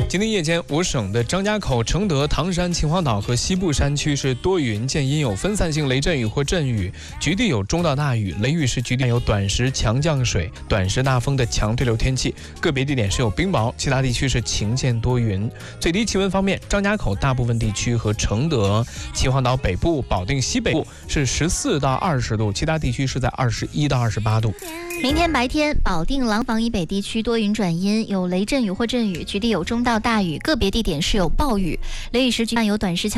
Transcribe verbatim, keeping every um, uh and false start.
今天夜间，我省的张家口、承德、唐山、秦皇岛和西部山区是多云见阴，有分散性雷阵雨或阵雨，局地有中到大雨，雷雨时局地有短时强降水、短时大风的强对流天气，个别地点是有冰雹，其他地区是晴见多云。最低气温方面，张家口大部分地区和承德、秦皇岛北部、保定西北部是十四到二十度，其他地区是在二十一到二十八度。 明天白天，保定、廊坊以北地区多云转阴，有雷阵雨或阵雨，局地有中到大雨，个别地点是有暴雨，雷雨时局有短时强